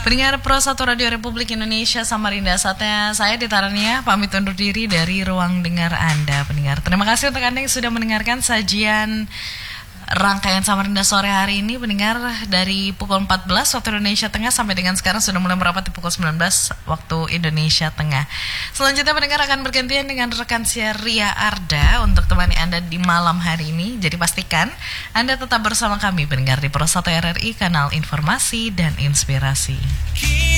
Pendengar Pro 1 Radio Republik Indonesia Samarinda, saatnya saya Ditarania pamit undur diri dari ruang dengar Anda, pendengar. Terima kasih untuk Anda yang sudah mendengarkan sajian rangkaian Samarinda sore hari ini, pendengar, dari pukul 14 waktu Indonesia Tengah sampai dengan sekarang sudah mulai merapat di pukul 19 waktu Indonesia Tengah. Selanjutnya pendengar akan bergantian dengan rekan siar Ria Arda untuk temani Anda di malam hari ini. Jadi pastikan Anda tetap bersama kami, pendengar, di Pro 1 RRI, kanal informasi dan inspirasi.